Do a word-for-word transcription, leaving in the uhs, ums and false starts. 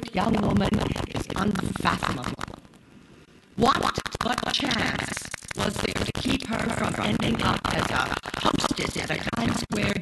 young woman is unfathomable. What but chance was there to keep her from ending up as a hostess at a Times Square